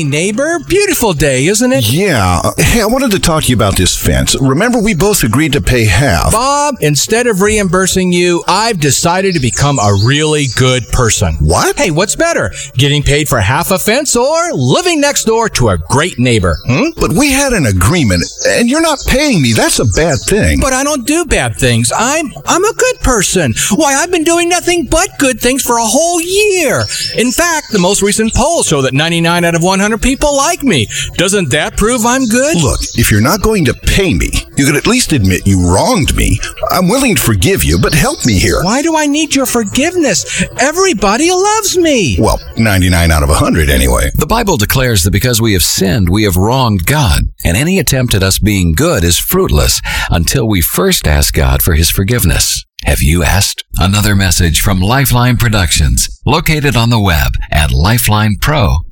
neighbor. Beautiful day, isn't it? Yeah. Hey, I wanted to talk to you about this fence. Remember, we both agreed to pay half. Bob, instead of reimbursing you, I've decided to become a really good person. What? Hey, what's better? Getting paid for half a fence or living next door to a great neighbor? But we had an agreement, and you're not paying me. That's a bad thing. But I don't do bad things. I'm a good person. Why, I've been doing nothing but good things for a whole year. In fact, the most recent polls show that 99 out of 100 people like me. Doesn't that prove I'm good? Look, if you're not going to pay me, you could at least admit you wronged me. I'm willing to forgive you, but help me here. Why do I need your forgiveness? Everybody loves me. Well, 99 out of 100 anyway. The Bible declares that because we have sinned, we have wronged God, and any attempt at us being good is fruitless until we first ask God for His forgiveness. Have you asked? Another message from Lifeline Productions, located on the web at lifelinepro.org.